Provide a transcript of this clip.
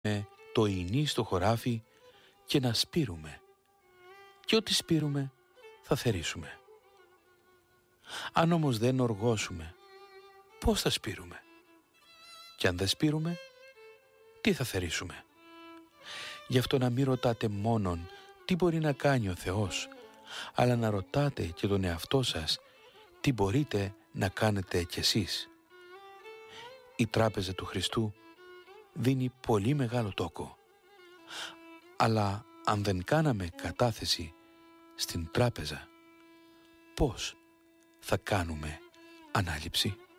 το ινί στο χωράφι και να σπείρουμε. Και ό,τι σπείρουμε θα θερήσουμε. Αν όμως δεν οργώσουμε, πώς θα σπείρουμε? Και αν δεν σπείρουμε, τι θα θερήσουμε? Γι' αυτό να μην ρωτάτε μόνον τι μπορεί να κάνει ο Θεός, αλλά να ρωτάτε και τον εαυτό σας τι μπορείτε να κάνετε κι εσείς. Η τράπεζα του Χριστού δίνει πολύ μεγάλο τόκο. Αλλά αν δεν κάναμε κατάθεση στην τράπεζα, πώς θα κάνουμε ανάληψη?